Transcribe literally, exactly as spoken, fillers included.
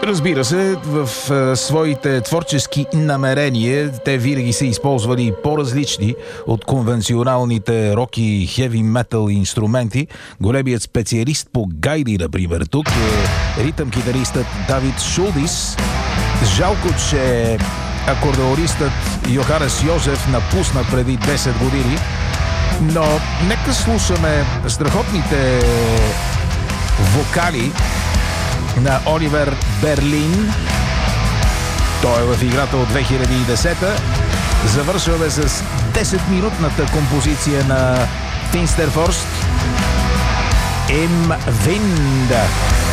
Разбира се, в а, своите творчески намерения те винаги са използвали по-различни от конвенционалните рок и хеви метал инструменти. Големият специалист по гайди, например, тук е ритъм-китаристът Давид Шулдис. Жалко, че акордеонистът Йоханес Йозеф напусна преди десет години, но нека слушаме страхотните вокали на Оливер Берлин. Той е в играта от две хиляди и десета. Завършваме с десет-минутната композиция на Финстерфорст Им Винда.